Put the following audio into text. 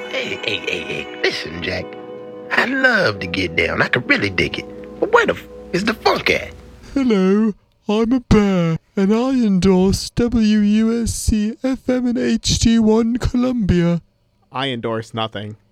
Hey, listen, Jack. I'd love to get down. I could really dig it. But where the is the funk at? Hello, I'm a bear, and I endorse WUSC FM and HD1 Columbia. I endorse nothing.